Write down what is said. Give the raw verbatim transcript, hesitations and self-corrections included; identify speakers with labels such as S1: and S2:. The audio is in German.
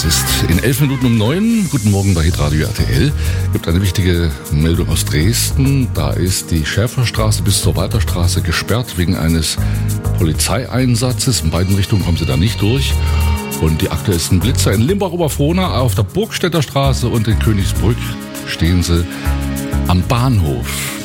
S1: Es ist in elf Minuten um neun. Guten Morgen bei Hitradio R T L. Es gibt eine wichtige Meldung aus Dresden. Da ist die Schäferstraße bis zur Walterstraße gesperrt wegen eines Polizeieinsatzes. In beiden Richtungen kommen sie da nicht durch. Und die aktuellsten Blitzer in Limbach-Oberfrohna, auf der Burgstädter Straße und in Königsbrück stehen sie am Bahnhof.